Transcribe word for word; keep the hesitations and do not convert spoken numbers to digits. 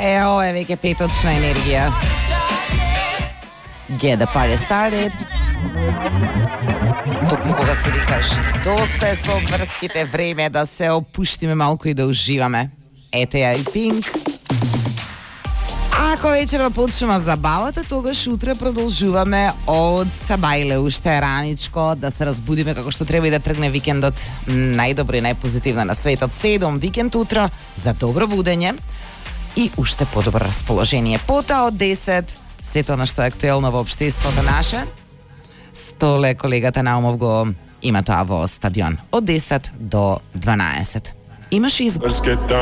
Е, ова е веќе петочна енергија. Get the party started. Токму кога си викаш доста е со врските, време да се опуштиме малку и да уживаме. Ете ја и Пинк. Ако вечерва почнува забавата, тогаш утре продолжуваме од Сабајле, уште раничко, да се разбудиме како што треба и да тргне викендот најдобро и најпозитивно на светот. седум викенд утро за добро будење и уште подобро расположение. Пота од десет, сето на што е актуелно во општеството наше, Столе колегата Наумов го има тоа во стадион од десет до дванаесет. Имаш избор.